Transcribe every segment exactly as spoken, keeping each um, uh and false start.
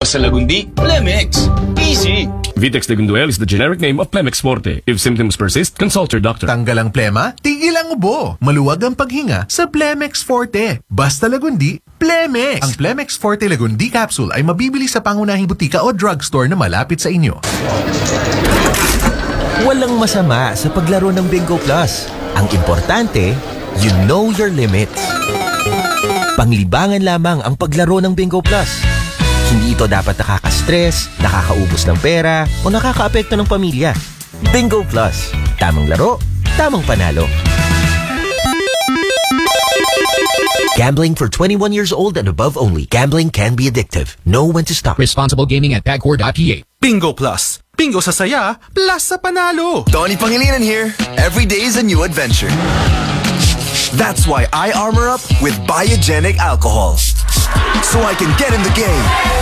Basta lagundi, Plemex. Easy. Vitex Legunduel is the generic name of Plemex Forte. If symptoms persist, consult your doctor. Tanggal ang plema, tigil ang ubo. Maluwag ang paghinga sa Plemex Forte. Basta lagundi, Plemex. Ang Plemex Forte Lagundi Capsule ay mabibili sa pangunahing butika o drugstore na malapit sa inyo. Walang masama sa paglaro ng Bingo Plus. Ang importante, you know your limits. Panglibangan lamang ang paglaro ng Bingo Plus. Hindi ito dapat nakaka-stress, nakakaubos ng pera, o nakakaapekto ng pamilya. Bingo Plus. Tamang laro, tamang panalo. Gambling for twenty-one years old and above only. Gambling can be addictive. Know when to stop. Responsible gaming at pagcor dot p a. Bingo Plus. Bingo sa saya, plus sa panalo. Donnie Pangilinan here. Every day is a new adventure. That's why I armor up with Biogenic alcohol. So I can get in the game.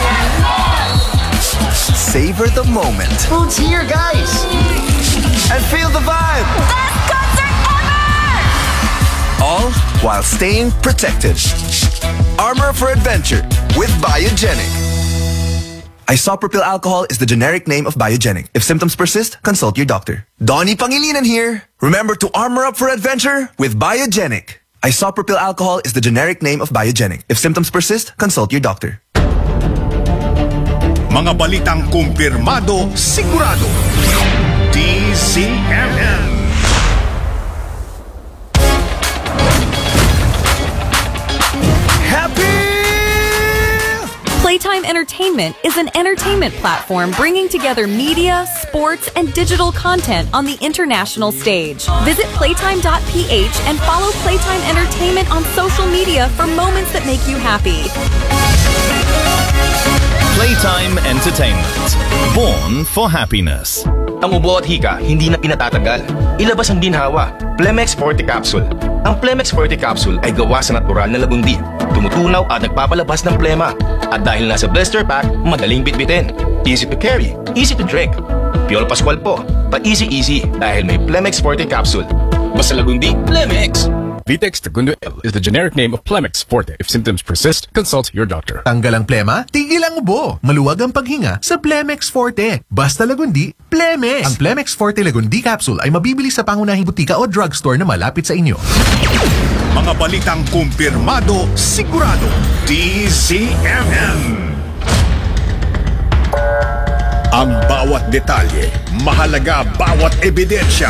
Savor the moment. Food's here, guys. And feel the vibe. Best concert ever! All while staying protected. Armor for adventure with Biogenic. Isopropyl alcohol is the generic name of Biogenic. If symptoms persist, consult your doctor. Donnie Pangilinan here. Remember to armor up for adventure with Biogenic. Isopropyl alcohol is the generic name of Biogenic. If symptoms persist, consult your doctor. Mga balitang kumpirmado, sigurado. D Z M M. Playtime Entertainment is an entertainment platform bringing together media, sports, and digital content on the international stage. Visit playtime dot p h and follow Playtime Entertainment on social media for moments that make you happy. Playtime Entertainment. Born for happiness. Ang ubo at hika, hindi na pinatatagal. Ilabas ang ginhawa. Plemex Forte Capsule. Ang Plemex Forte Capsule ay gawa sa natural na lagundi. Tumutunaw at nagpapalabas ng plema. At dahil nasa blister pack, madaling bitbitin. Easy to carry, easy to drink. Piolo Pascual po, pa-easy-easy dahil may Plemex Forte Capsule. Basta lagundi, Plemex. Vitex Legunduel is the generic name of Plemex Forte. If symptoms persist, consult your doctor. Tanggal ang plema, tigil ang ubo. Maluwag ang paghinga sa Plemex Forte. Basta lagundi, Plemex. Ang Plemex Forte Lagundi Capsule ay mabibili sa pangunahing butika o drugstore na malapit sa inyo. Mga balitang kumpirmado, sigurado. D Z M M. Ang bawat detalye, mahalaga bawat ebidensya.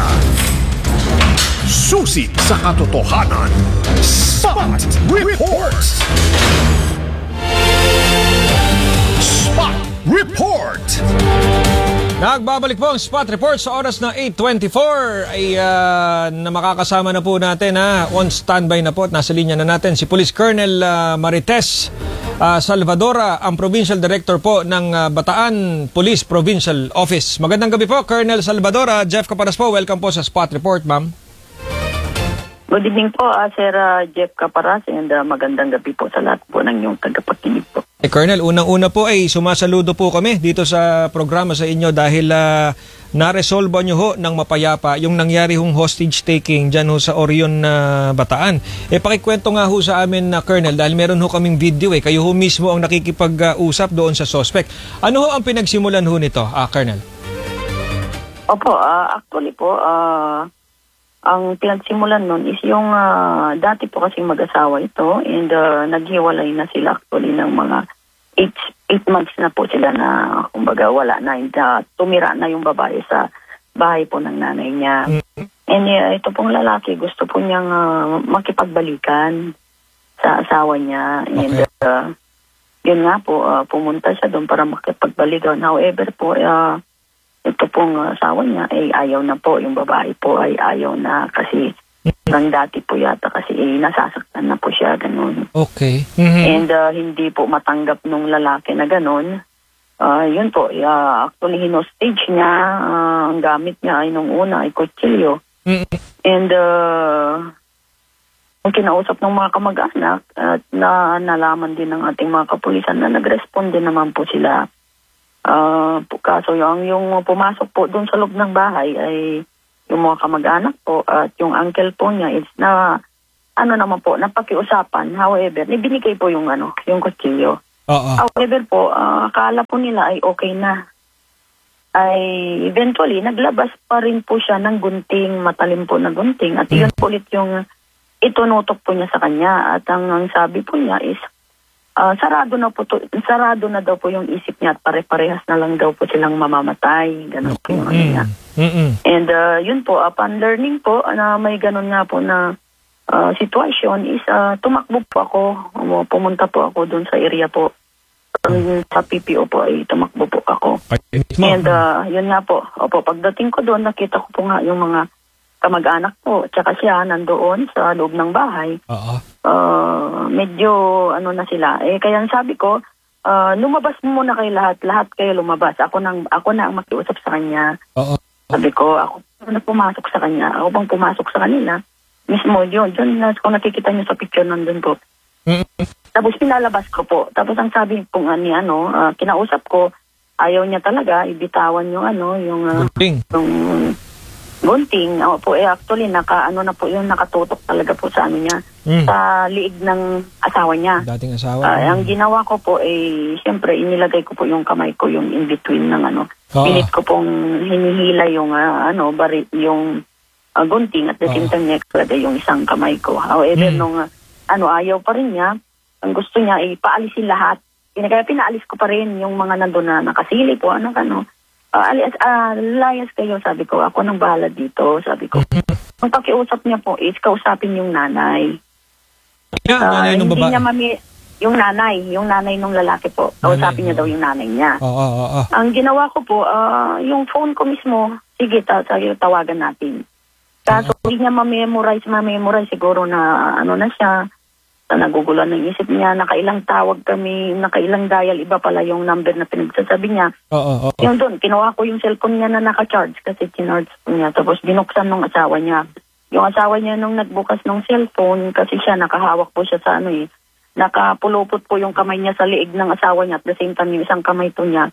Susi sa katotohanan. Spot Report! Spot Report! Nagbabalik po ang Spot Report sa oras na eight twenty-four ay uh, na makakasama na po natin ha. On standby na po at nasa linya na natin si Police Colonel uh, Marites uh, Salvadora, ang Provincial Director po ng uh, Bataan Police Provincial Office. Magandang gabi po, Colonel Salvadora. Jeff Caparas po, welcome po sa Spot Report, ma'am. Good evening po, uh, Sir uh, Jeff Caparas, and uh, magandang gabi po sa lahat po ng inyong tagapakinig po. Eh, Colonel, unang-una po ay sumasaludo po kami dito sa programa sa inyo dahil uh, naresolve nyo ho ng mapayapa yung nangyari hong hostage taking dyan ho sa Orion na uh, Bataan. Eh, pakikwento nga ho sa amin na uh, Colonel, dahil meron ho kaming video eh, kayo ho mismo ang nakikipag-usap doon sa suspect. Ano ho ang pinagsimulan ho nito, uh, Colonel? Opo, uh, actually po, uh, ang pinagsimulan nun is yung uh, dati po kasing mag-asawa ito and uh, naghiwalay na sila actually ng mga eight months na po sila na kumbaga wala na, uh, tumira na yung babae sa bahay po ng nanay niya. And uh, ito pong lalaki gusto po niyang uh, makipagbalikan sa asawa niya and okay. uh, yun nga po, uh, pumunta siya doon para makipagbalikan. However po, uh, ito pong asawa niya ay ayaw na po. Yung babae po ay ayaw na kasi nang dati po yata kasi eh, nasasaktan na po siya, ganun. Okay. Mm-hmm. And uh, hindi po matanggap nung lalaki na ganun. Uh, yun po, uh, actually hinostage niya. Uh, ang gamit niya ay nung una ay kutsilyo. Mm-hmm. And uh, ang kinausap ng mga kamag-anak at na nalaman din ng ating mga kapulisan na nag-responde naman po sila. Uh, kaso yung, yung pumasok po doon sa loob ng bahay ay yung mga kamag-anak po at yung uncle po niya is na ano naman po, napakiusapan. However, ibinigay po yung ano, yung kutsilyo. Oo. However po, ah, akala po nila ay okay na. Ay eventually, naglabas pa rin po siya ng gunting, matalim po na gunting. At yun po ulit yung itunutok po niya sa kanya. At ang, ang sabi po niya is, ah, sarado na po to, sarado na daw po yung isip niya at pare-parehas na lang daw po silang mamamatay. Ganun po yung ano niya. Mm-mm. And uh, yun po, upon learning po na may ganun nga po na uh, situation is uh, tumakbo po ako, um, pumunta po ako doon sa area po. Um, sa P P O po ay tumakbo po ako. And uh, yun nga po, opo, pagdating ko doon, nakita ko po nga yung mga kamag-anak po, tsaka siya nandoon sa loob ng bahay. Oo. Uh, medyo ano na sila. Eh, kaya sabi ko, uh, lumabas muna kayo lahat, lahat kayo lumabas. Ako nang ako na ang makiusap sa kanya. Oo. Sabi ko, ako na pumasok sa kanya. Ako bang pumasok sa kanila? Mismo yun. Diyan na kung nakikita niyo sa picture nandun po. Mm-hmm. Tapos pinalabas ko po. Tapos ang sabi po nga ni ano, uh, kinausap ko, ayaw niya talaga ibitawan yung ano, yung uh, gunting. Yung gunting. O po, eh actually naka ano na po yung nakatutok talaga po sa ano niya, Mm. sa liig ng asawa niya. Dating asawa. Uh, ang ginawa ko po eh siyempre inilagay ko po yung kamay ko yung in between ng ano. Oo. Pilit ko pong hinihila yung uh, ano, bari yung uh, gunting at the same time niya ilalagay yung isang kamay ko. However, Mm. nung uh, ano, ayaw pa rin niya, ang gusto niya ay paalisin lahat. Kaya pinaalis ko pa rin yung mga nandun na nakasili po, ano, ano. Uh, alias, uh, layas kayo, sabi ko. Ako nang bahala dito, sabi ko. Ang pakiusap niya po is kausapin yung nanay. Yeah, Uh, nanay nung hindi babae. niya mami, yung nanay, yung nanay nung lalaki po. Kausapin niya daw yung nanay niya. Oo, oo, oo. Ang ginawa ko po, ah, yung phone ko mismo, sige, ta sige, tawagan natin. Kaso hindi niya ma-memorize, ma-memorize siguro na ano na siya, na nagugulan ng isip niya, nakailang tawag kami, nakailang dial, iba pala yung number na pinagsasabi niya. Oo, oo. Yung doon, kinuha ko yung cellphone niya na naka-charge kasi kinarge ko niya. Tapos binuksan ng asawa niya. Yung asawa niya nung nagbukas ng cellphone, kasi siya nakahawak po siya sa ano eh, nakapulupot po yung kamay niya sa liig ng asawa niya at the same time yung isang kamay to niya,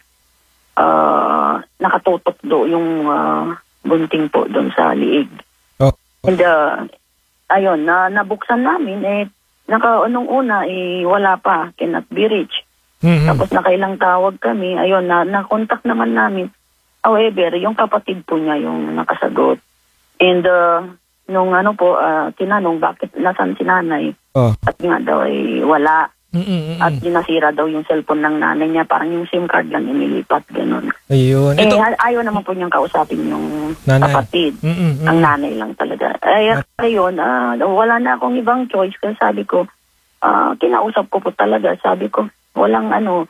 uh, nakatutok do yung uh, gunting po doon sa liig. Oh. And uh, ayun, na nabuksan namin, eh, naka, nung una, eh, wala pa, cannot be reached. Mm-hmm. Tapos nakailang tawag kami, ayun, na, na-contact naman namin. However, yung kapatid po niya yung nakasagot. And uh, nung ano po, uh, tinanong bakit nasan si nanay. Oh. At nga daw ay wala. Mm-mm-mm. At nasira daw yung cellphone ng nanay niya. Parang yung SIM card lang inilipat, gano'n. Ayun. Eh, Ito, ayaw naman po niyang kausapin yung Nanay. kapatid. Mm-mm-mm. Ang nanay lang talaga. Ay, ayun, ah, wala na akong ibang choice. Kasi sabi ko, ah, kinausap ko po talaga. Sabi ko, walang ano,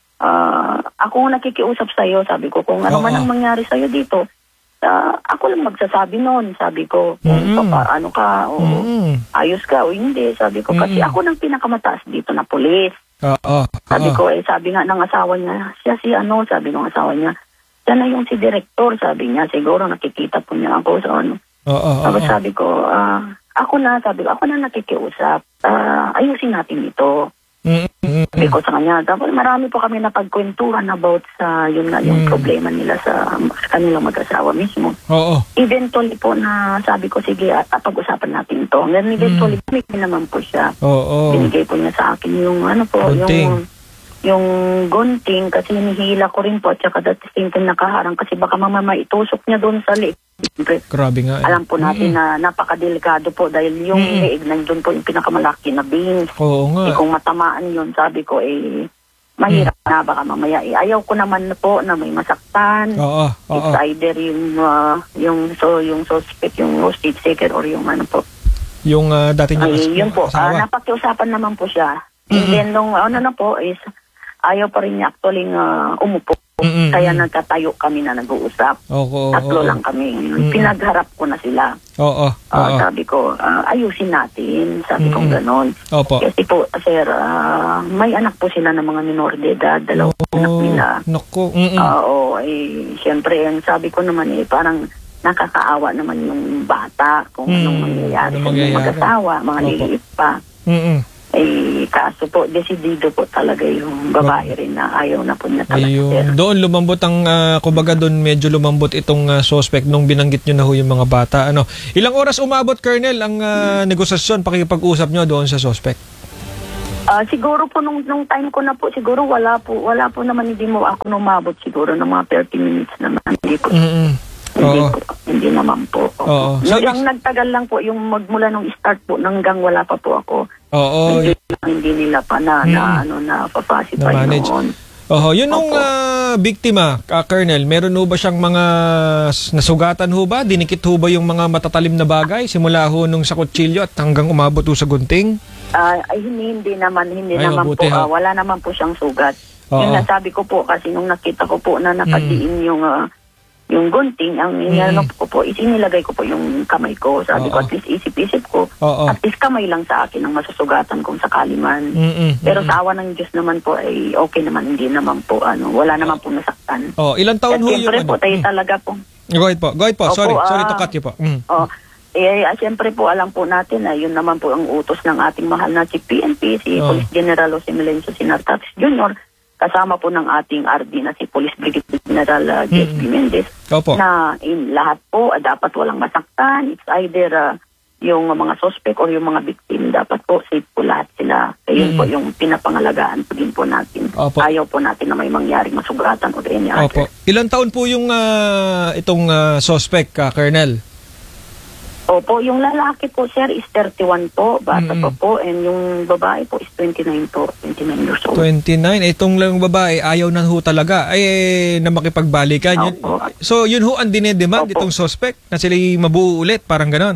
ah, ako nakikiusap sa'yo. Sabi ko, kung ano Oo. man ang mangyari sa'yo dito, ah, ako lang magsasabi noon. Sabi ko, kung Mm-mm. papa, ano ka, o Mm-mm. ayos ka, o hindi. Sabi ko, kasi Mm-mm. ako nang pinakamataas dito na pulis. Oo, Sabi oo. ko, eh, sabi nga ng asawa niya, siya si ano, sabi ng asawa niya, siya na yung si director, sabi niya, siguro nakikita po niya ako sa ano. Oo, oo, Tapos oo. sabi ko, ah, ako na, sabi ko, ako na nakikiusap, ah, ayusin natin ito. Mm-mm-mm. Sabi ko sa kanya, tapos marami po kami napagkwentuhan about sa, yun nga, yung Mm. problema nila sa, sa kanilang mag-asawa mismo. Oo. Eventually po na sabi ko, sige, at pag-usapan natin ito. Ngayon eventually, Mm. may naman po siya. Oo. Binigay po niya sa akin yung ano po, Gunting. yung yung gunting kasi hinihila ko rin po at saka that same time nakaharang kasi baka mamama itusok niya doon sa liig. Siyempre, Grabe nga. eh. alam po natin Mm-mm. na napakadelikado po dahil yung Mm-mm. liig nandun po yung pinakamalaki na veins. Oo Eh, nga. kung matamaan yun, sabi ko eh, mahirap na baka mamaya. Eh, ayaw ko naman na po na may masaktan. Oo, oo. It's either yung, uh, yung, so, yung suspect, yung hostage taker or yung ano po. Yung uh, dati niya Ay, yun po, ah, asawa. napakiusapan naman po siya. And Mm-mm. then nung ano na po is, ayaw pa rin niya actually uh, umupo. Mm-mm. Kaya nagkatayo kami na nag-uusap. Oo, oo, Tatlo oo. lang kami. Mm-mm. Pinagharap ko na sila. Oo, Ah, oo. sabi ko, ah, ayusin natin. Sabi ko Mm-mm. ganon. Opo. Kasi po, sir, ah, may anak po sila ng mga minor de edad. Dalawang anak nila. Naku. Mm-mm. Ah, Oo, eh, siyempre, ang sabi ko naman eh, parang nakakaawa naman yung bata kung Mm, anong mangyayari ano sa mga mangyayari. mag-asawa, mga Opo. liliit pa. Mm-mm. Eh, kaso po, desidido po talaga yung babae rin na ayaw na po niya talaga. sir. Ayun. Doon lumambot ang, uh, kumbaga doon medyo lumambot itong uh, suspect nung binanggit nyo na ho yung mga bata. Ano, ilang oras umabot, Colonel, ang uh, negosasyon, pakikipag-usap nyo doon sa suspect? Ah, siguro po nung, nung time ko na po, siguro wala po, wala po naman, hindi mo ako numabot siguro ng mga thirty minutes naman. Hindi po. Mm-mm. Hindi Oo. po. Hindi naman po. Oo. So, So, yung nagtagal lang po, yung magmula nung start po, hanggang wala pa po ako. Oo. Hindi, hindi nila pa na, na ano, na papacify Na-manage. noon. Oho, yun nung ah, biktima, ka Colonel, meron ho ba siyang mga s- nasugatan ho ba? Dinikit ho ba yung mga matatalim na bagay? Simula ho nung sa kutsilyo at hanggang umabot ho sa gunting? Ah, ay, hindi, hindi naman, hindi Ay, naman mabuti, po. ha? ah, wala naman po siyang sugat. Oo. Yung nasabi ko po, kasi nung nakita ko po na nakadiin yung ah, yung gunting, ang inano ko po, isinilagay ko po yung kamay ko. Sabi ko, Oo. at least isip-isip ko, Oo. at least kamay lang sa akin ang masusugatan kung sakali man. Mm-mm. Pero sa awa ng Diyos naman po, ay okay naman, hindi naman po, ano, wala naman po nasaktan. Oh, ilang At taon ho yung siyempre po, ano? tayo Mm. talaga po. Go ahead po. Go ahead po. Opo, Sorry. Sorry to ah, cut you po. Mm. Oh, eh, ah, siyempre po, alam po natin na yun naman po ang utos ng ating mahal na si P N P, si Oh. Police General Jose Melencio Sinartax Junior, kasama po ng ating R D na si Police Brigade General uh, J S P Mendez, Opo. na in lahat po, ah, dapat walang masaktan. It's either ah, yung mga suspect or yung mga victim, dapat po safe po lahat sila. Kaya yun Mm. po yung pinapangalagaan po din po natin. Opo. Ayaw po natin na may mangyaring masugatan o any Opo. other. Ilang taon po yung ah, itong ah, suspect, ka Colonel? Opo, yung lalaki po, sir, is thirty-one po, bata Mm. pa po, and yung babae po is twenty-nine po, twenty-nine years old. twenty-nine. Itong lang babae, ayaw na ho talaga ay eh, na makipagbalikan. Yun, Opo. so, yun ho ang dinedemand Opo. itong suspect na sila mabuo ulit, parang ganon.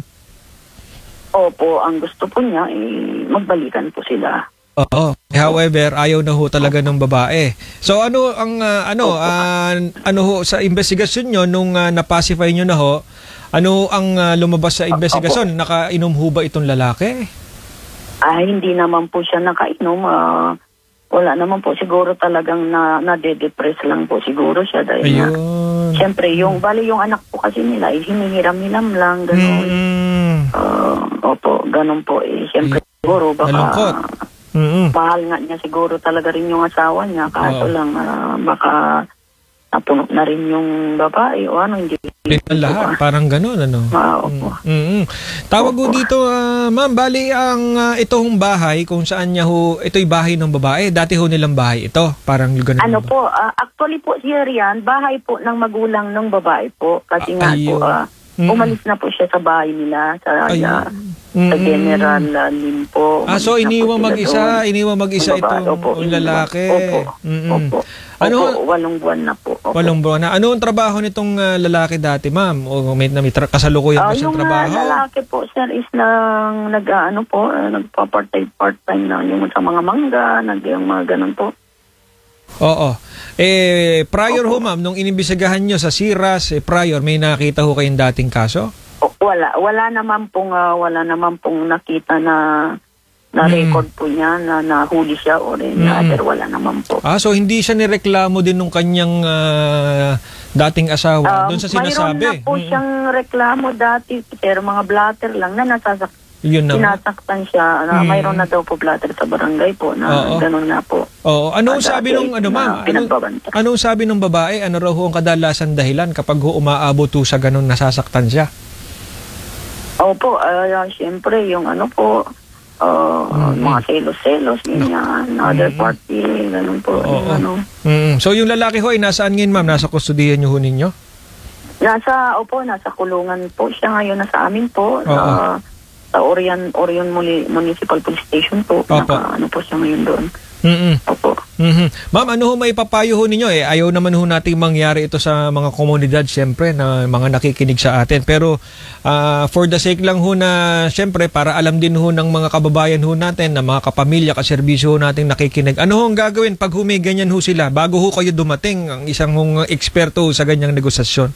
Opo, ang gusto po niya, eh, magbalikan po sila. Oo. However, ayaw na ho talaga ng babae. So, ano ang, ah, ano, ah, ano ho, sa investigasyon nyo, nung ah, napacify nyo na ho, ano ang ah, lumabas sa investigasyon? Nakainom ho ba itong lalaki? Ah, hindi naman po siya nakainom. ah, wala naman po. Siguro talagang na, na-depress lang po siguro siya. Dahil na, Ayun. siyempre, yung, bali yung anak po kasi nila, eh, hinihiram-hiram lang, gano'n. Mm. Ah, opo, gano'n po. Eh, siyempre, siguro, baka... Nalungkot. Mm-mm. Mahal nga niya siguro talaga rin yung asawa niya. Kaso Oo. lang, ah, baka napuno na rin yung babae o ano, hindi. Rin lahat, parang ganon, ano? Ah, opo. Mm-mm. Tawag ho dito, ah, ma'am, bali ang ah, itong bahay kung saan niya ho, ito'y bahay ng babae. Dati ho nilang bahay ito, parang ganon. Ano po, ah, actually po siya riyan, bahay po ng magulang ng babae po. Kasi nga Ayun. po, ah, Mm. umalis na po siya sa bahay nila, sa, Ayun. ah, sa Mm. General uh, Lim po. Ah, so Umalis na po iniwan sila mag-isa, doon. iniwan mag-isa Yung babae, itong opo, yung iniwan. lalaki. Opo, Mm-mm. opo. Ano, Opo, walong buwan na po. Opo. walong buwan na. Ano ang trabaho nitong ah, lalaki dati, ma'am? O may, may tra- kasalukuyan Ah, ba siyang yung trabaho? uh, lalaki po, sir, is nang nag, ah, ano po, uh, nagpa-part-time, part-time na yung sa mga mangga, nag, yung mga ganun po. Oo. Eh, prior ho, ma'am, nung inimbisigahan nyo sa Siras, eh, prior, may nakita ho kayong dating kaso? O, wala, wala naman pong, ah, wala naman pong nakita na na Mm. record po niya na nahuli siya or any Mm. other, wala naman po. Ah, so hindi siya nireklamo din nung kanyang ah, dating asawa Um, doon sa sinasabi? Mayroon na po Mm. siyang reklamo dati, pero mga blatter lang na nasasak Yun naman. sinasaktan siya. Na, Mm. Mayroon na daw po blatter sa barangay po na Oo. ganun na po. Oo. Anong Ah, sabi dati nung ano, na ma'am? Anong, pinagbabanta. anong sabi nung babae? Ano raw ho ang kadalasan dahilan kapag ho umaabot ho sa ganun nasasaktan siya? Opo, uh, siyempre yung ano po, uh, mga selos-selos, ganyan, other party, ganun po. Oo. yung ano. Mm. So yung lalaki ho ay nasaan ngayon, ma'am? Nasa kustodiyan niyo ho ninyo? Nasa, opo, nasa kulungan po siya ngayon, nasa amin po, Oo. uh, sa Orion, Orion Muli- Municipal Police Station po. Opo. Naka, ano po siya ngayon doon. Mm-mm. Opo. Mhm. Ma'am, ano ho may papayo ho ninyo? Eh, ayaw naman ho nating mangyari ito sa mga komunidad, siyempre, na mga nakikinig sa atin. Pero ah, for the sake lang ho na, siyempre, para alam din ho ng mga kababayan ho natin, na mga kapamilya, kaserbisyo ho nating nakikinig. Ano ho ang gagawin pag humi ganyan ho sila? Bago ho kayo dumating, ang isang hong eksperto ho sa ganyang negosasyon?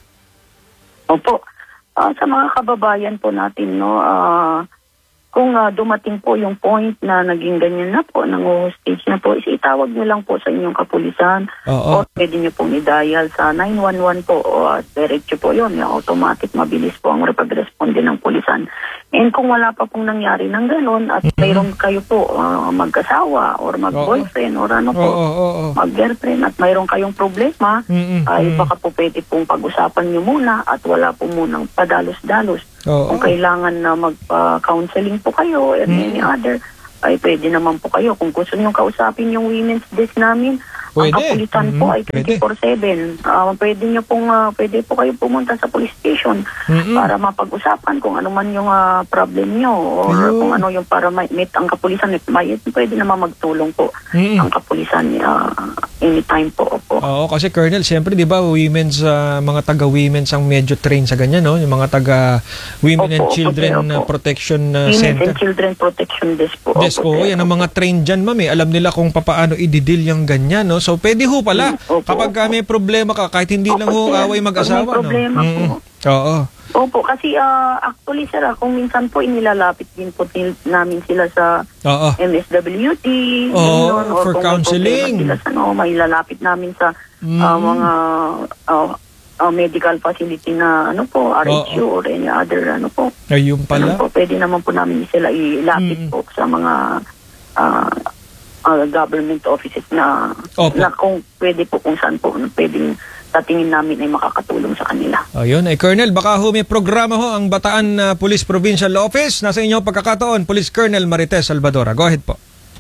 Opo. Ah, sa mga kababayan po natin, no, ah, kung ah, dumating po yung point na naging ganyan na po, nang-hostage na po, is itawag nyo lang po sa inyong kapulisan. Oo. O pwede nyo pong i-dial sa nine one one po, o uh, diretso po yun, yung automatic, mabilis po ang pag-responde ng pulisan. And kung wala pa pong nangyari ng ganun, at mayroon kayo po ah, mag-asawa, or mag-boyfriend, or ano po, Oo, oo, oo. mag-girlfriend, at mayroon kayong problema, Mm-mm. ay Mm. baka po pwede pong pag-usapan nyo muna at wala po munang padalos-dalos. Oo. Kung kailangan na magpa-counseling po kayo or any other, ay pwede naman po kayo. Kung gusto nyo kausapin yung women's desk namin, Pwede. ang kapulisan Mm-mm, po ay pwede. twenty-four seven. Uh, pwede nyo pong, uh, pwede po kayo pumunta sa police station Mm-mm. para mapag-usapan kung ano man yung uh, problem nyo or Ayun. kung ano yung para ma- meet ang kapulisan. May, pwede naman magtulong po Mm-mm. ang kapulisan uh, anytime po. Opo. Oo, kasi Colonel, siyempre, di ba, women's, ah, mga taga-women's ang medyo trained sa ganyan, no? Yung mga taga-women Opo, and opo, children opo. ah, protection ah, Women's center. and Children Protection Desk po. Desk, Opo, oo, sir. yan ang mga trained dyan, ma'am, eh. Alam nila kung papaano i-deal yung ganyan, no? So, pwede ho pala, Opo, kapag ah, may problema ka, kahit hindi lang ho Opo, sir. away Pag mag-asawa, may problema no? po. Mm-mm. Oo. Opo, kasi ah, actually sir, ah, kung minsan po inilalapit din po til- namin sila sa Oo. M S W T, Oo, ganun, or for kung may counseling. problema sila sa no, may lalapit namin sa Mm. ah, mga ah, ah, medical facility na ano po, R H U or any other ano po. Ayun pala. Ano po, pwede naman po namin sila ilapit Mm. po sa mga ah, ah, government offices na, Opo. na kung pwede po kung saan po pwedeng sa tingin namin ay makakatulong sa kanila. Ayun, eh, Colonel, baka ho may programa ho ang Bataan ah, Police Provincial Office. Nasa inyo pagkakataon, Police Colonel Marites Salvadora. Go ahead po.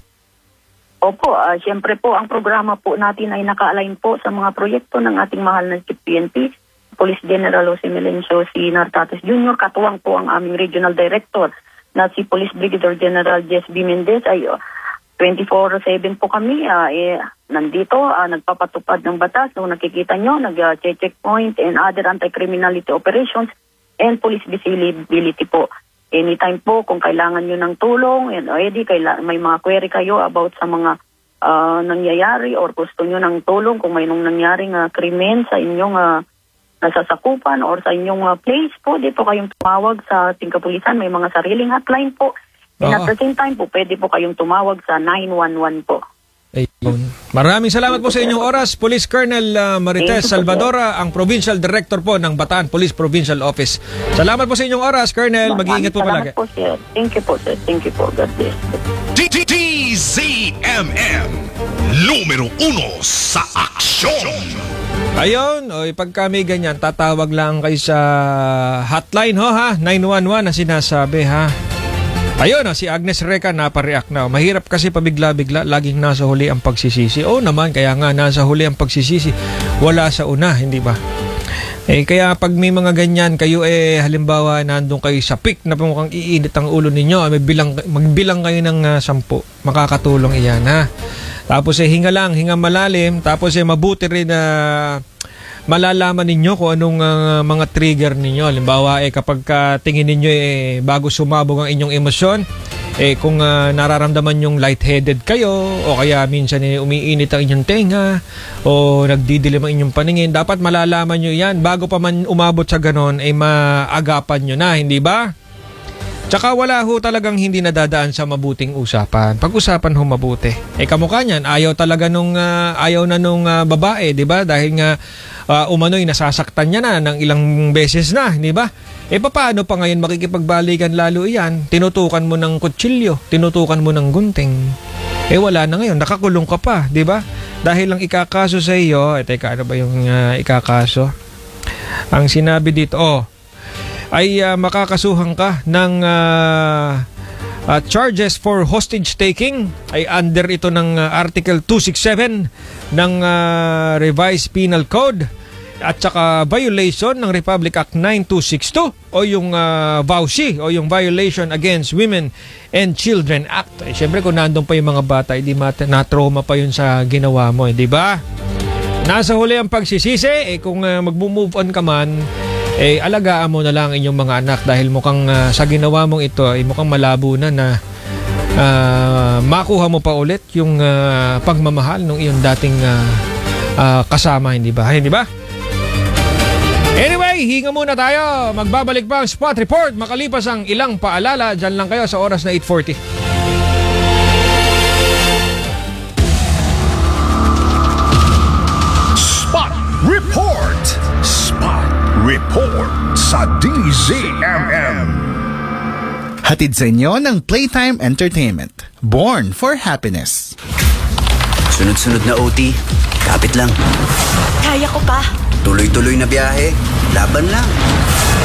Opo, ah, siyempre po ang programa po natin ay naka-align po sa mga proyekto ng ating mahal na Chief P N P, Police General Jose Melencio C. Nartates Junior Katuwang po ang aming Regional Director na si Police Brigadier General Jess B. Mendez ay uh, twenty-four seven po kami ah, eh, nandito, ah, nagpapatupad ng batas. So nakikita nyo, nag-checkpoint and other anti-criminality operations and police visibility po. Anytime po, kung kailangan nyo ng tulong, and already kaila- may mga query kayo about sa mga ah, nangyayari or gusto nyo ng tulong kung may nung nangyaring uh, krimen sa inyong uh, nasasakupan or sa inyong uh, place po, dito kayong tumawag sa ating kapulisan. May mga sariling hotline po. And at Oo. the same time po, pwede po kayong tumawag sa nine one one po. Ayun. Maraming salamat po sa inyong oras, Police Colonel ah, Marites Thank you po, Salvadora, ang Provincial Director po ng Bataan Police Provincial Office. Salamat po sa inyong oras, Colonel. Mag-iingat po palagi. Salamat po, sir. Thank you po, sir. Thank you po. God bless. D Z M M, numero uno sa aksyon. Ayun, o pag kami ganyan, tatawag lang kayo sa hotline ho ha, nine one one na sinasabi ha. Ayun, oh, si Agnes Reca napareact na. Oh. Mahirap kasi pabigla-bigla, laging nasa huli ang pagsisisi. Oo naman, kaya nga nasa huli ang pagsisisi. Wala sa una, hindi ba? Eh, kaya pag may mga ganyan, kayo eh, halimbawa, nandun kayo sa peak na mukhang iinit ang ulo ninyo, may bilang, magbilang kayo ng uh, sampu. Makakatulong iyan, ha? Tapos eh, hinga lang, hinga malalim. Tapos eh, mabuti rin na malalaman ninyo kung anong uh, mga trigger ninyo. Halimbawa, eh, kapag uh, tingin ninyo eh, bago sumabog ang inyong emosyon, eh, kung uh, nararamdaman yung lightheaded kayo, o kaya minsan eh, umiinit ang inyong tenga, o nagdidilim ang inyong paningin, dapat malalaman nyo yan. Bago pa man umabot sa ganon, eh, maagapan nyo na, hindi ba? Tsaka wala ho talagang hindi nadadaan sa mabuting usapan. Pag-usapan ho mabuti. Eh kamukha niyan, ayaw talaga nung uh, ayaw na nung uh, babae, 'di ba? Dahil nga uh, umano'y nasasaktan niya na ng ilang beses na, 'di ba? Eh paano pa ngayon makikipagbalikan lalo iyan? Tinutukan mo ng kutsilyo, tinutukan mo ng gunting. Eh wala na ngayon, nakakulong ka pa, 'di ba? Dahil lang ikakaso sa iyo, eh teka, ano ba yung uh, ikakaso? Ang sinabi dito, oh, ay uh, makakasuhan ka ng uh, uh, charges for hostage taking. Ay under ito ng uh, Article two sixty-seven ng uh, Revised Penal Code at saka violation ng Republic Act nine two six two o yung uh, V A U C o yung Violation Against Women and Children Act. Eh, syempre kung nandun pa yung mga bata, hindi mata, na-trauma pa yun sa ginawa mo, eh, di ba? Nasa huli ang pagsisisi, eh kung uh, mag-move on ka man, eh alagaan mo na lang inyong mga anak dahil mukhang uh, sa ginawa mong ito ay eh, mukhang malabo na na uh, makuha mo pa ulit yung uh, pagmamahal ng iyong dating uh, uh, kasama, hindi ba? Hindi ba? Anyway, hinga muna tayo. Magbabalik pa ang Spot Report makalipas ang ilang paalala. Diyan lang kayo sa oras na eight forty. Spot Report. Spot Report sa D Z M M. Hatid sa inyo ng Playtime Entertainment. Born for Happiness. Sunod-sunod na O T. Kapit lang. Kaya ko pa. Tuloy-tuloy na biyahe. Laban lang.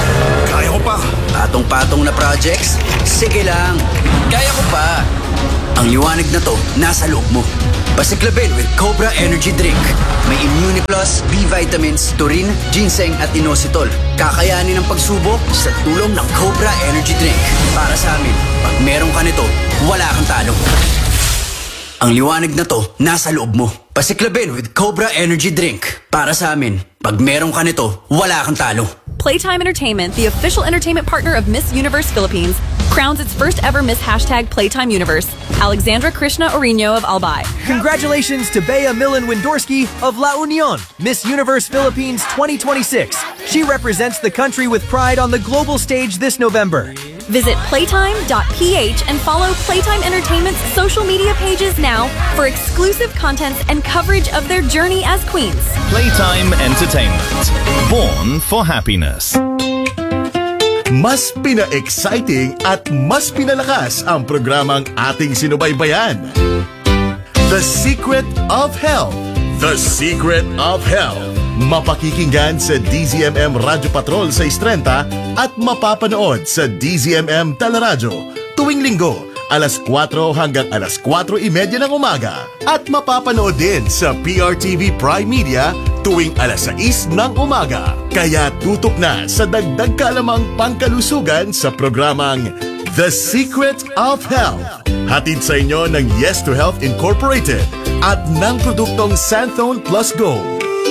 Kaya ko pa. Patong-patong na projects. Sige lang. Kaya ko pa. Ang liwanag na to, nasa loob mo. Pasiklabin with Cobra Energy Drink. May Immuniplus, B vitamins, taurine, ginseng at inositol. Kakayanin ang pagsubok sa tulong ng Cobra Energy Drink. Para sa amin, pag meron ka nito, wala kang talo. Ang liwanag na to, nasa loob mo. Pasiklabin with Cobra Energy Drink. Para sa amin, pag meron ka nito, wala kang talo. Playtime Entertainment, the official entertainment partner of Miss Universe Philippines, crowns its first ever Miss Hashtag Playtime Universe, Alexandra Krishna Orino of Albay. Congratulations to Bea Millen Windorski of La Union, Miss Universe Philippines twenty twenty-six. She represents the country with pride on the global stage this November. Visit playtime dot p h and follow Playtime Entertainment's social media pages now for exclusive content and coverage of their journey as queens. Playtime Entertainment. Born for happiness. Mas pina-exciting at mas pinalakas ang programang ating sinubaybayan. The Secret of Health. The Secret of Health. Mapakikinggan sa D Z M M Radio Patrol sa Istrenta at mapapanood sa D Z M M Teleradyo tuwing linggo alas kwatro hanggang alas kwatro imedya ng umaga at mapapanood din sa P R T V Prime Media tuwing alas sais ng umaga. Kaya tutok na sa dagdag kalamang pangkalusugan sa programang The Secret of Health. Hatid sa inyo ng Yes to Health Incorporated at ng produktong Santhone Plus Gold.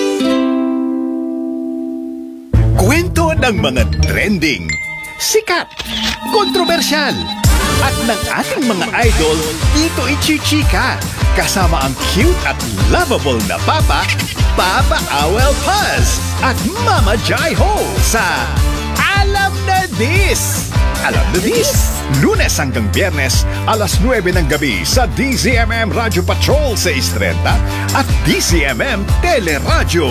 Kwento ng mga trending, sikat, kontrobersyal, at ng ating mga idol dito ichichika kasama ang cute at lovable na Papa, Papa Awel Paz at Mama Jai Ho sa Alam na This! Alam na This! Lunes hanggang Biyernes, alas nuwebe ng gabi sa D Z M M Radio Patrol sa Istrenta at D Z M M Teleradyo.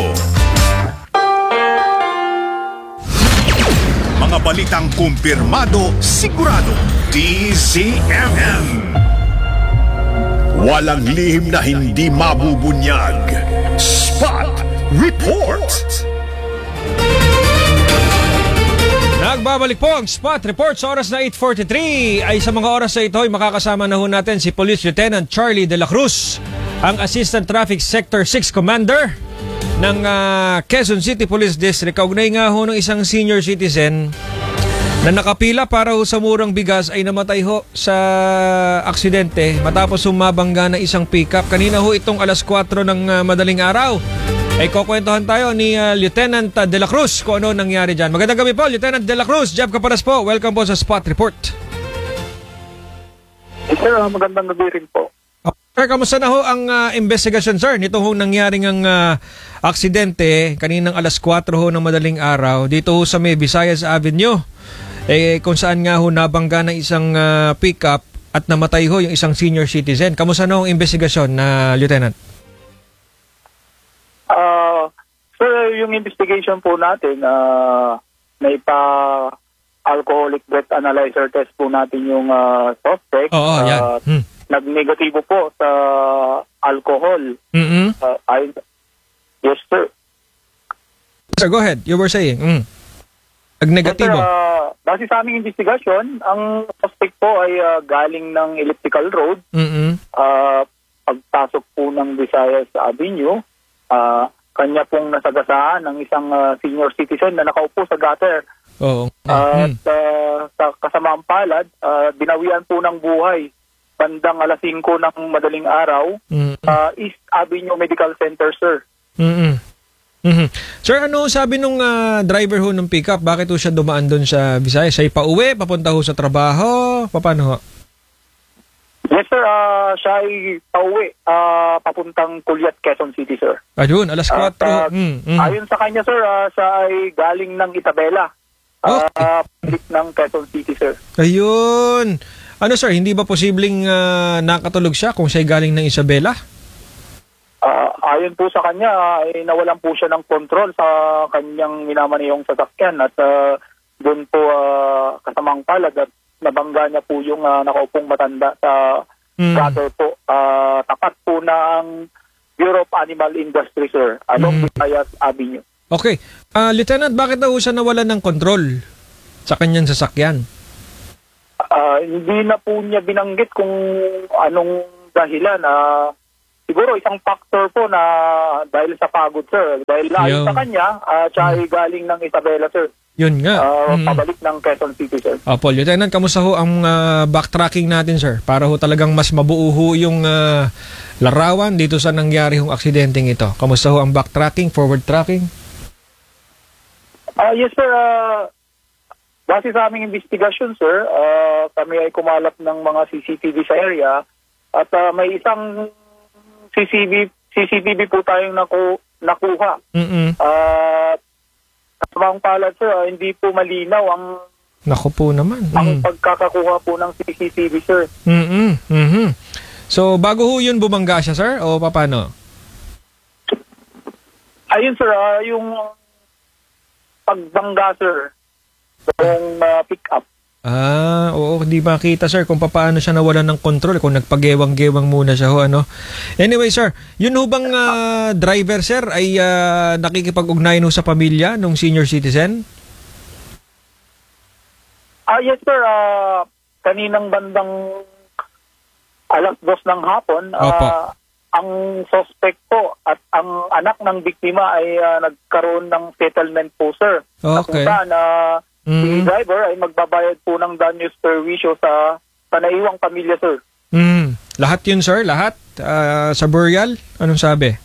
Mga balitang kumpirmado, sigurado, D Z M M. Walang lihim na hindi mabubunyag. Spot Report. Nagbabalik po ang Spot Report sa oras na eight forty-three. Ay sa mga oras na ito ay makakasama na ho natin si Police Lieutenant Charlie De La Cruz, ang Assistant Traffic Sector six Commander ng uh, Quezon City Police District. Kaugnay nga ho ng isang senior citizen na nakapila para ho sa murang bigas ay namatay ho sa aksidente matapos humabangga na isang pickup. Kanina ho itong alas kwatro ng uh, madaling araw ay kukwentuhan tayo ni uh, Lieutenant De La Cruz kung ano nangyari dyan. Magandang gabi po, Lieutenant De La Cruz. Jab Kaparas po. Welcome po sa Spot Report. Yes, sir. Magandang gabi rin po. Sir, kamusta na ho ang uh, investigation, sir? Nito ho nangyaring ang uh, aksidente kaninang alas kwatro ho ng madaling araw dito ho sa may Visayas Avenue. Eh, kung saan nga ho nabangga ng isang uh, pickup at namatay ho yung isang senior citizen. Kamusta na ho ang investigasyon, na uh, Lieutenant? Uh, sir, yung investigation po natin, uh, may pa alcoholic breath analyzer test po natin yung uh, suspect. Oo, yan. Uh, hmm. Nag-negatibo po sa alcohol. Mm-hmm. Uh, I, yes, sir. Sir, go ahead. You were saying. Mm. Nag-negatibo. Yes, sir, uh, base sa aming investigasyon, ang suspect po ay uh, galing ng Elliptical Road. Mm-hmm. Uh, pagpasok po ng Visayas Avenue, uh, kanya pong nasagasaan ng isang uh, senior citizen na nakaupo sa gutter. Oo. Uh, at uh, sa kasamaang palad, uh, binawian po ng buhay bandang alas singko ng madaling araw, mm-hmm. uh, East Avenue Medical Center, sir. Mm-hmm. Mm-hmm. Sir, ano sabi nung uh, driver ho ng pickup? Bakit ho siya dumaan doon sa Visayas? Siya pauwi? Papunta ho sa trabaho? Paano ho? Yes, sir. Uh, siya ay pauwi. Uh, papuntang Culiat, Quezon City, sir. Ayun, alas kwatro. Uh, uh, mm-hmm. Ayon sa kanya, sir, uh, siya ay galing ng Isabela. Uh, okay. ng Quezon City, sir. Ayun. Ano, sir, hindi ba posibleng uh, nakatulog siya kung siya galing ng Isabela? Uh, ayon po sa kanya, ay nawalan po siya ng kontrol sa kanyang minamaniyong sasakyan at uh, doon po uh, kasamang palad at nabangga niya po yung uh, nakaupong matanda sa mm. gutter po. Uh, tapat po ng Bureau of Animal Industry, sir, along mm. Visayas Avenue. Okay. Uh, Lieutenant, bakit daw siya nawalan ng kontrol sa kanyang sasakyan? Ah, hindi na po niya binanggit kung anong dahilan. Ah, siguro isang factor po na dahil sa pagod, sir. Dahil Yung- ayon sa kanya, ah, siya ay galing ng Isabela, sir. Yun nga. Ah, Mm. Pabalik ng Quezon City, sir. Opo, Lieutenant, kamusta ho ang ah, backtracking natin, sir? Para ho talagang mas mabuo ho yung ah, larawan dito sa nangyari hong aksidenteng ito. Kamusta ho ang backtracking, forward tracking? Ah, yes, sir. Ah, base sa aming investigasyon, sir, ah, kami ay kumalap ng mga C C T V sa area at ah, may isang C C T V, C C T V po tayong naku, nakuha. Mm-mm. At kasamang palad, sir, ah, hindi po malinaw ang Naku po naman. ang Mm. pagkakakuha po ng C C T V, sir. Mm-mm. Mhm. So, bago ho yun bumangga siya, sir? O paano? Ayun, sir, ah, yung pagbangga, sir, yung ah, pick-up. Ah, oo, hindi makita, sir, kung paano siya nawalan ng control, kung nagpagewang-gewang muna siya ho, ano. Anyway, sir, yun ho bang ah, driver, sir, ay ah, nakikipag-ugnayan ho sa pamilya nung senior citizen? Ah, yes, sir, ah, kaninang bandang alas dos ng hapon, Opo. ah, ang suspect po at ang anak ng biktima ay ah, nagkaroon ng settlement po, sir. Na kung Okay. saan, ah, si Mm. driver ay magbabayad po ng danyos perwisyo sa, sa naiwang pamilya, sir. Mm. Lahat yun, sir, lahat? Ah, sa burial? Anong sabi?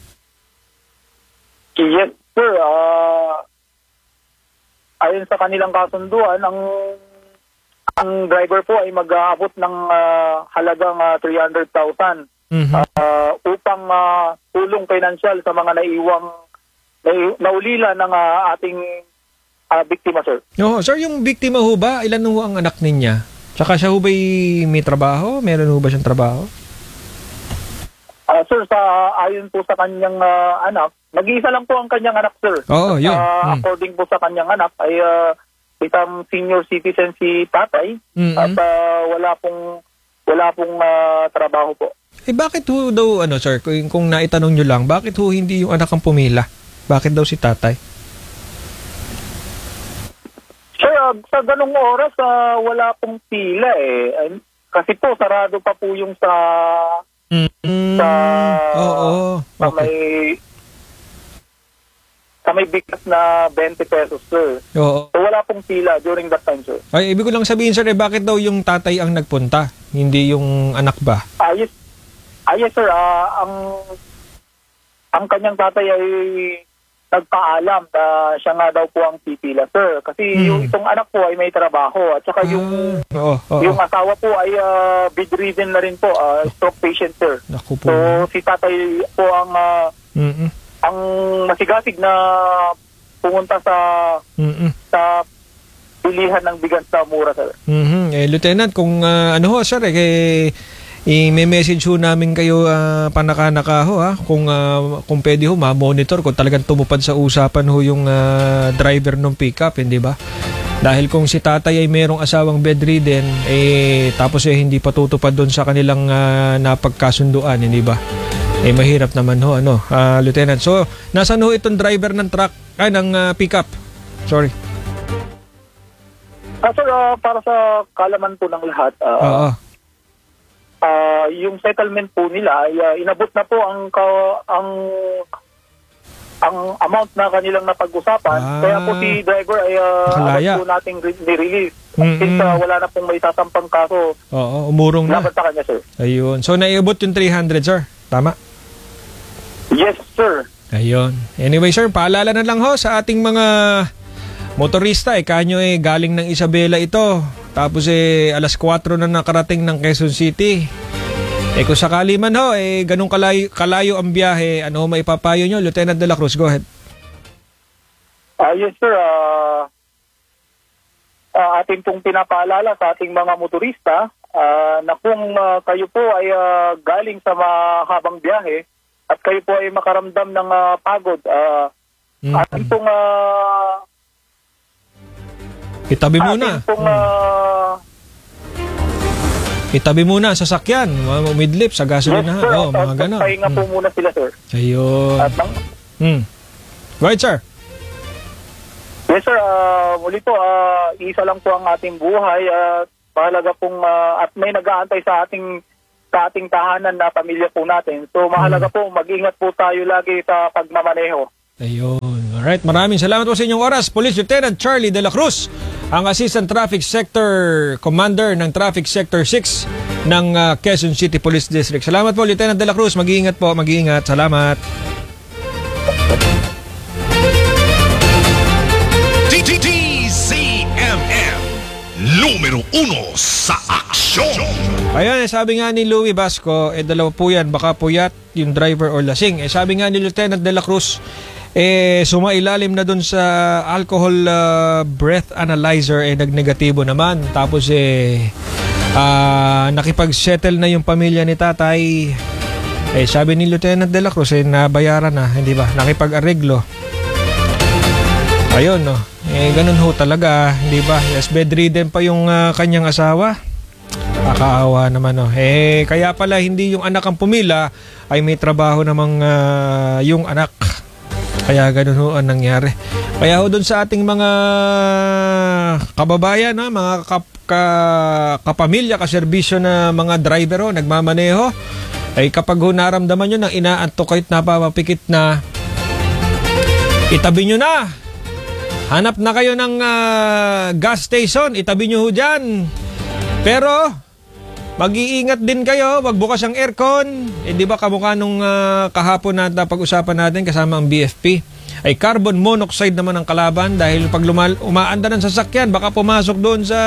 Yes, sir. ah, ayon sa kanilang kasunduan, ang ang driver po ay mag-aabot ng ah, halagang ah, three hundred thousand Mhm. ah, upang ah, tulong pinansyal sa mga naiwang nai- naulila ng ah, ating ah, biktima, sir. Oo, sir, yung biktima ho ba, ilan ho ang anak niya? Tsaka siya ho ba'y may trabaho? Meron ho ba siyang trabaho? Ah, sir, sa ayon po sa kanyang ah, anak, nag-iisa lang po ang kanyang anak, sir. Oo, yun. Ah, Mm. According po sa kanyang anak ay ah, isang senior citizen si tatay Mm-mm. at ah, wala pong wala pong ah, trabaho po. Eh bakit ho daw, ano sir, kung, kung naitanong nyo lang, bakit ho hindi yung anak ang pumila? Bakit daw si tatay? Sir, ah, sa ganong oras ah, wala pong pila eh. Ay, kasi po sarado pa po yung sa sa Oo, sa okay. may sa may bigas na twenty pesos, sir. Oo. So wala pong pila during that time, sir. Ay, ibig ko lang sabihin sir, eh, bakit daw yung tatay ang nagpunta? Hindi yung anak ba? Ah, yes, ah, yes sir. Ah, ang ang kanyang tatay ay nagpaalam na siya nga daw po ang pipila, sir. Kasi Hmm. yung itong anak po ay may trabaho at saka yung Oo, oo. yung asawa po ay ah, bedridden na rin po, ah, stroke patient, sir. Naku po. So si tatay po ang ah, Mm-mm. ang masigasig na pumunta sa Mm-mm. sa bilihan ng bigas na mura, sir. Mhm. Eh, Lieutenant, kung ah, ano ho, sir, eh, kay, i-message ho namin kayo ah, panaka-naka ho, ha? Kung, ah, kung pwede ho, ma-monitor kung talagang tumupad sa usapan ho yung ah, driver ng pickup, hindi ba? Dahil kung si tatay ay merong asawang bedridden, eh, tapos eh, hindi pa tutupad doon sa kanilang ah, napagkasunduan, hindi ba? Eh, mahirap naman ho, ano, ah, Lieutenant. So, nasan ho itong driver ng truck, ay, ng ah, pickup? Sorry. Ah, sir, ah, para sa kalaman po ng lahat, ah, Oo. ah, yung settlement po nila ay ah, inabot na po ang ka- ang ang amount na kanilang napag-usapan. Ah. Kaya po si driver ay ah, Nakalaya. agad po nating re- nirelease. Mm-mm. Since ah, wala na pong may sasampang kaso Oo, umurong na. laban sa kanya, sir. Ayun. So, naiabot yung three hundred, sir. Tama? Yes, sir. Ayun. Anyway, sir, paalala na lang ho sa ating mga motorista. Eh, kanyo eh, galing ng Isabela ito. Tapos eh, alas kwatro na nakarating ng Quezon City. Eh, kung sakali man ho, eh, ganun kalayo, kalayo ang biyahe, ano ho maipapayo nyo? Lieutenant De La Cruz, go ahead. Ah, yes, sir. Ah, ah, atin pong pinapaalala sa ating mga motorista ah, na kung ah, kayo po ay ah, galing sa mahabang biyahe at kayo po ay makaramdam ng ah, pagod, ah, atin pong ah, Itabi muna. atin pong ah, Itabi muna sa sakyan. Umidlip sa yes, gasolina. sir. Oh, mga At ganon. pahinga po Hmm. muna sila, sir. Ayun. At nang, Hmm. Go ahead, sir. yes, sir. ah, muli po, ah, isa lang po ang ating buhay at Mahalaga pong ah, at may nag-aantay sa ating sa ating tahanan na pamilya po natin. So mahalaga po, mag-ingat po tayo lagi sa pagmamaneho. Ayun. Alright, maraming salamat po sa inyong oras. Police Lieutenant Charlie De La Cruz, ang Assistant Traffic Sector Commander ng Traffic Sector six ng uh, Quezon City Police District. Salamat po, Lieutenant De La Cruz. Mag-iingat po, mag-iingat. Salamat. T T T C M M Numero uno sa aksyon. Ayun, eh, sabi nga ni Louie Basco, eh dalawa po yan, baka puyat yung driver or lasing. Eh sabi nga ni Lieutenant De La Cruz, eh sumailalim na dun sa alcohol uh, breath analyzer, eh nagnegatibo naman. Tapos eh uh, nakipag-settle na yung pamilya ni tatay. Eh sabi ni Lieutenant De La Cruz, eh nabayaran na, hindi ba? Nakipag-areglo. Ayun, no. Eh ganun ho talaga, hindi ba? Yes, bedridden pa yung uh, kanyang asawa. Kakaawa naman, no. Eh kaya pala hindi yung anak ang pumila, ay may trabaho namang uh, yung anak. Kaya ganun ho ang nangyari. Kaya ho dun sa ating mga kababayan, no? Mga kap ka kapamilya, kaserbisyo na mga driver ho, nagmamaneho, ay kapag ho naramdaman nyo ng inaantok kahit napapapikit na, itabi nyo na. Hanap na kayo ng uh, gas station, itabi nyo ho dyan. Pero, mag-iingat din kayo, magbukas ang aircon. Eh di ba kamukha nung uh, kahapon na pag-usapan natin kasama ang B F P, ay carbon monoxide naman ang kalaban dahil pag lumal- umaanda ng sasakyan, baka pumasok doon sa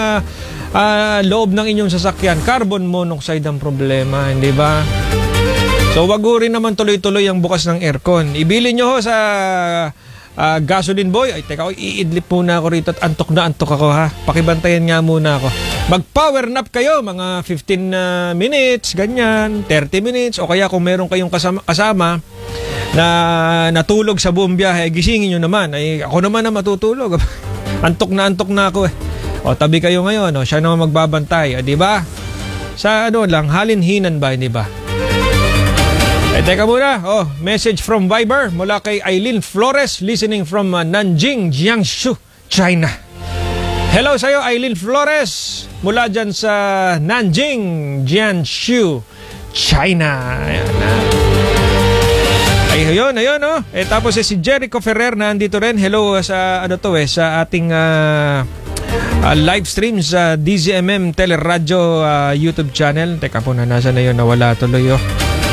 uh, loob ng inyong sasakyan. Carbon monoxide ang problema, hindi ba? So wag ho rin naman tuloy-tuloy ang bukas ng aircon. Ibili nyo ho sa Uh, gasoline boy. Ay, teka, iidlip muna ako rito at antok na antok ako, ha. Pakibantayan nga muna ako. Mag-power nap kayo, mga fifteen uh, minutes, ganyan, thirty minutes, o kaya kung meron kayong kasama, kasama na natulog sa buong biyahe, gisingin nyo naman. Ay, ako naman na matutulog. Antok na antok na ako, eh. O, tabi kayo ngayon, o, siya naman magbabantay, o, di ba? Sa ano lang, halinhinan ba, di ba? Eh, teka muna. Oh, message from Viber mula kay Eileen Flores, listening from uh, Nanjing, Jiangsu, China. Hello sa'yo, Eileen Flores, mula dyan sa Nanjing, Jiangsu, China. Ayan na. Ay, ayun, ayun, oh. Eh, tapos eh, si Jericho Ferrer na andito rin. Hello sa, ano to eh, sa ating uh, uh, live stream sa D Z M M Teleradio uh, YouTube channel. Teka po na, nasa na yun, nawala tuloy, oh.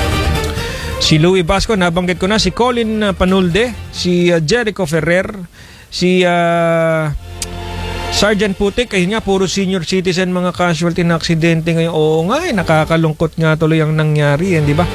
Si Louie Basco, nabanggit ko na. Si Colin Panulde, si uh, Jericho Ferrer, si uh, Sergeant Putik. Ayun nga, puro senior citizen mga casualty na aksidente ngayon. Oo nga, eh, nakakalungkot nga tuloy ang nangyari, eh, di ba?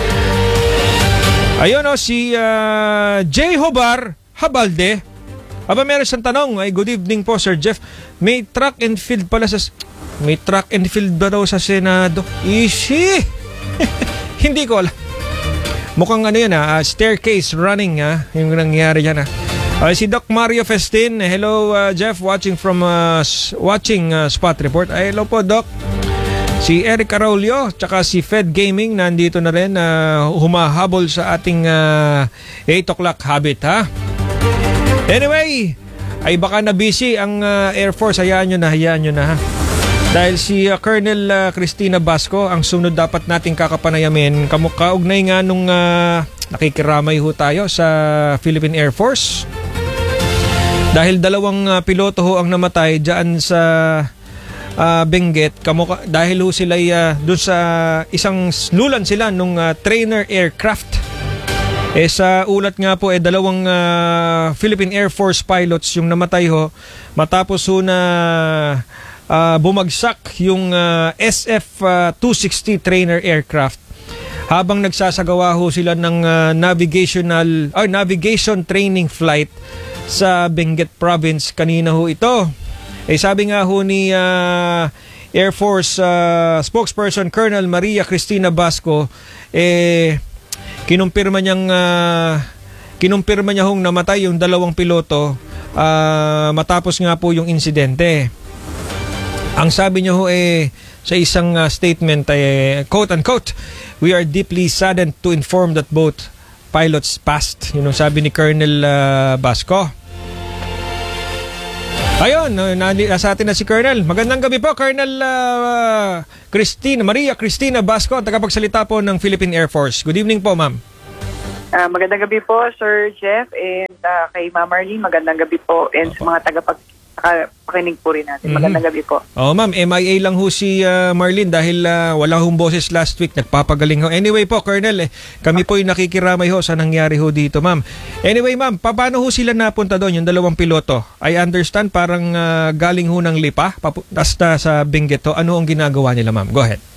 Ayun o, si uh, J. Hobar Habalde. Aba, meron siyang tanong. Ay, good evening po, Sir Jeff. May track and field pala sa... May track and field ba daw sa Senado? Ishi! Hindi ko alam. Mukhang ano yun, ha, uh, staircase running, ha, yung nangyari dyan, ha. Uh, si Doc Mario Festin, hello uh, Jeff, watching from uh, watching uh, Spot Report. Ay, hello po, Doc. Si Eric Araulio, tsaka si Fed Gaming, nandito na rin, uh, humahabol sa ating uh, eight o'clock habit, ha. Anyway, ay baka na busy ang uh, Air Force, hayaan nyo na, hayaan nyo na, ha. Dahil si uh, Colonel uh, Cristina Basco, ang sunod dapat nating kakapanayamin, kamukaugnay nga nung uh, nakikiramay ho tayo sa Philippine Air Force. Dahil dalawang uh, piloto ho ang namatay dyan sa uh, Benguet, kamuka, dahil ho sila uh, doon sa isang lulan sila nung uh, trainer aircraft. Eh sa ulat nga po, eh dalawang uh, Philippine Air Force pilots yung namatay ho matapos ho na Uh, bumagsak yung uh, S F two sixty trainer aircraft habang nagsasagawa ho sila ng uh, navigational or navigation training flight sa Benguet Province kanina ho ito. Eh sabi nga ho ni uh, Air Force uh, spokesperson Colonel Maria Cristina Basco, eh kinumpirma niyang uh, kinumpirma niya hong namatay yung dalawang piloto uh, matapos nga po yung insidente. Ang sabi niyo ho eh sa isang uh, statement ay eh, quote-unquote, "We are deeply saddened to inform that both pilots passed." Yun ang sabi ni Colonel uh, Basco. Ayun, no, nandi- nasa atin na si Colonel. Magandang gabi po, Colonel uh, Christina, Maria Cristina Basco, tagapagsalita po ng Philippine Air Force. Good evening po, ma'am. Uh, magandang gabi po, Sir Jeff, and uh, kay Ma'am Marlene, magandang gabi po, and sa mga tagapagpakinig po rin natin. Magandang gabi po. Oh, ma'am, M I A lang ho si uh, Marlene dahil uh, wala hong boses last week. Nagpapagaling ho. Anyway po, Colonel, eh, kami po yung nakikiramay ho sa nangyari ho dito, ma'am. Anyway, ma'am, paano ho sila napunta doon, yung dalawang piloto? I understand parang uh, galing ho ng Lipa, hasta sa Benguet ho. Ano ang ginagawa nila, ma'am? Go ahead.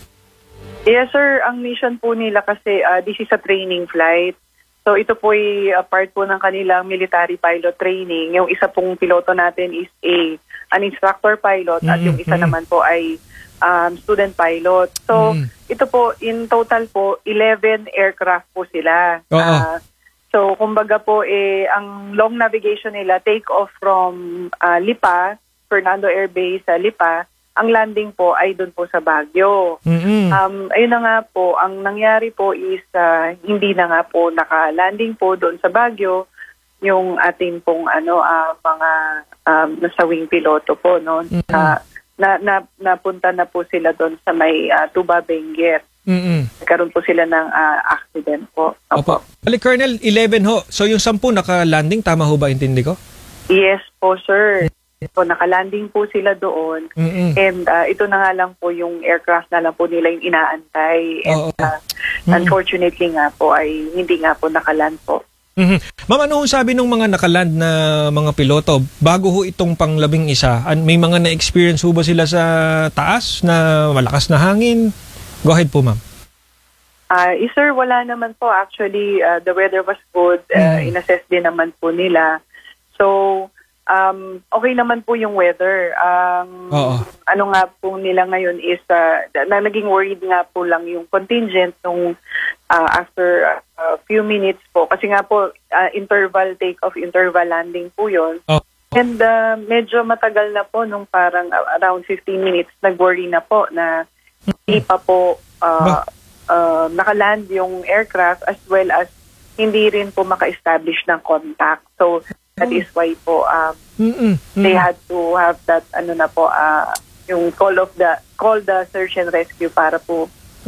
Yes, sir. Ang mission po nila kasi uh, this is a training flight. So ito po ay uh, part po ng kanilang military pilot training. Yung isa pong piloto natin is a an instructor pilot at yung isa naman po ay um, student pilot. So ito po in total po eleven aircraft po sila. Uh, so kumbaga po eh ang long navigation nila take off from uh, Lipa, Fernando Air Base sa Lipa. Ang landing po ay doon po sa Baguio. Mm-hmm. Um, ayun na nga po, ang nangyari po is uh, hindi na nga po naka-landing po doon sa Baguio yung ating pong ano uh, mga um, nasawing piloto po no. Mm-hmm. Uh, na, na napunta na po sila doon sa may uh, Tuba Benguet. Mm-hmm. Nagkaroon po sila ng uh, accident po. Opo. Ali Colonel, eleven ho. So yung sampu naka-landing, tama ho ba intindi ko? Yes po, sir. So, nakalanding po sila doon. Mm-mm. And uh, ito na nga lang po yung aircraft na lang po nila yung inaantay. And uh, unfortunately nga po ay hindi nga po nakaland po. Mm-hmm. Ma'am, ano hong sabi ng mga nakaland na mga piloto? Bago ho itong panglabing isa, may mga na-experience ho ba sila sa taas na malakas na hangin? Go ahead po, ma'am. Uh, eh, sir, wala naman po. Actually, uh, the weather was good. Uh, mm. In-assess din naman po nila. So, Um, okay naman po yung weather. Um, ano nga po nila ngayon is, uh, na naging worried nga po lang yung contingent nung uh, after a uh, few minutes po. Kasi nga po, uh, interval take-off, interval landing po yun. Oh. And uh, medyo matagal na po, nung parang uh, around fifteen minutes, nag-worry na po na hindi pa po uh, uh, nakaland yung aircraft as well as hindi rin po maka-establish ng contact. So, that is why po um, Mm-mm. Mm-mm. they had to have that ano na po uh, yung call of the call the search and rescue para po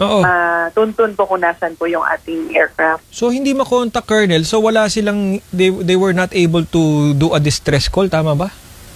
uh, tuntun po kung nasan po yung ating aircraft. So hindi makontak, Colonel. So wala silang they they were not able to do a distress call, tama ba?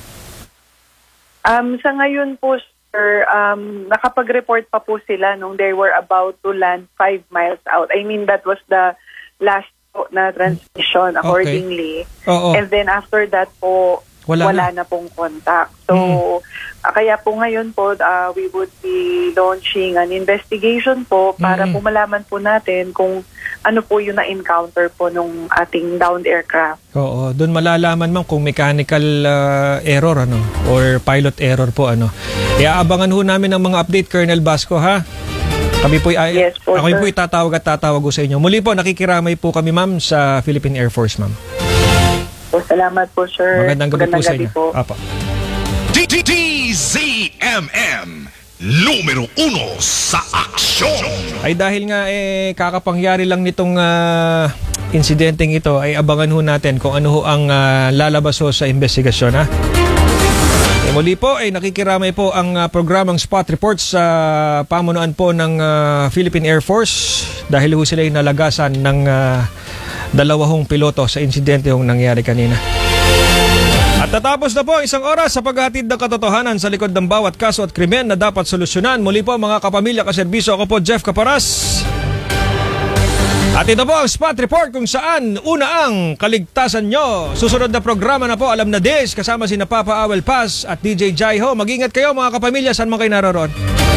Um sa ngayon po sir, um nakapag-report pa po sila nung they were about to land five miles out. I mean that was the last na transmission accordingly. Okay. And then after that po, wala, wala na. na pong contact. So, mm. uh, kaya po ngayon po, uh, we would be launching an investigation po para mm. po malaman po natin kung ano po yung na-encounter po nung ating downed aircraft. Oo, doon malalaman ma'am kung mechanical uh, error ano or pilot error po ano. Iaabangan ho namin ang mga update, Colonel Basco, ha? Kami po ay yes, po, ako po itatawag at tatawag ko sa inyo. Muli po, nakikiramay po kami, ma'am, sa Philippine Air Force, ma'am. Po, salamat po, sir. Magandang gabi Magandang po sa gabi inyo. Po. Apo. D Z M M, numero uno sa aksyon. Ay dahil nga eh kakapangyari lang nitong uh, insidenteng ito, ay abangan ho natin kung ano ho ang uh, lalabas ho sa investigasyon, ha? E muli po ay nakikiramay po ang uh, programang Spot Reports sa uh, pamunuan po ng uh, Philippine Air Force dahil ho sila ay nalagasan ng uh, dalawahong piloto sa insidente yung nangyari kanina. At tatapos na po isang oras sa paghatid ng katotohanan sa likod ng bawat kaso at krimen na dapat solusyonan. Muli po mga kapamilya, kaserbisyo, ako po Jeff Caparas. At ito po ang Spot Report kung saan una ang kaligtasan nyo. Susunod na programa na po, Alam na Des, kasama si Papa Awel Paz at D J Jaiho. Mag-ingat kayo mga kapamilya, saan man kayo naroon.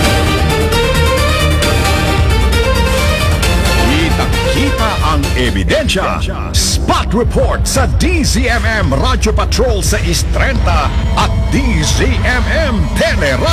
Kita ang ebidensya. Spot Report sa D Z M M Radio Patrol sa East thirty at D Z M M Telera.